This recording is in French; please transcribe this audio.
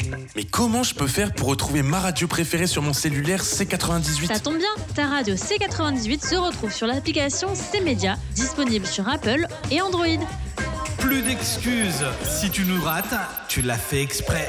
Mais comment je peux faire pour retrouver ma radio préférée sur mon cellulaire C98 ? Ça tombe bien, ta radio C98 se retrouve sur l'application C-Média, disponible sur Apple et Android. Plus d'excuses. Si tu nous rates, tu l'as fait exprès.